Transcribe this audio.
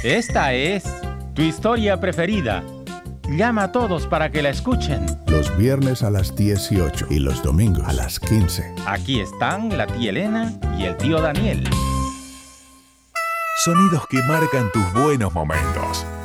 Esta es tu historia preferida. Llama a todos para que la escuchen. Los viernes a las 18 y los domingos a las 15. Aquí están la tía Elena y el tío Daniel. Sonidos que marcan tus buenos momentos.